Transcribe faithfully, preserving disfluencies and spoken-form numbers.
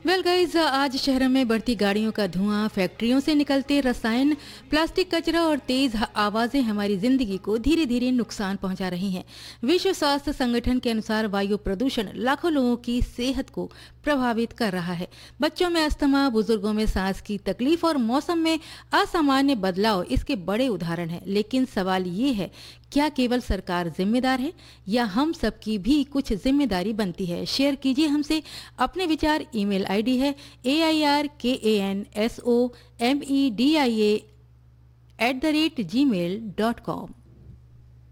Well guys, आज शहर में बढ़ती गाड़ियों का धुआं, फैक्ट्रियों से निकलते रसायन, प्लास्टिक कचरा और तेज आवाजें हमारी जिंदगी को धीरे धीरे नुकसान पहुंचा रही हैं। विश्व स्वास्थ्य संगठन के अनुसार वायु प्रदूषण लाखों लोगों की सेहत को प्रभावित कर रहा है। बच्चों में अस्थमा, बुजुर्गों में सांस की तकलीफ और मौसम में असामान्य बदलाव इसके बड़े उदाहरण हैं। लेकिन सवाल ये है, क्या केवल सरकार जिम्मेदार है या हम सबकी भी कुछ जिम्मेदारी बनती है? शेयर कीजिए हमसे अपने विचार। ईमेल आईडी है ए आई आर के A N S O M E D I A at the rate ji mail dot com.